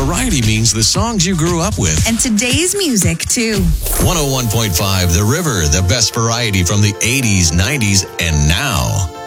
variety means the songs you grew up with. And today's music, too. 101.5 The River, the best variety from the 80s, 90s, and now.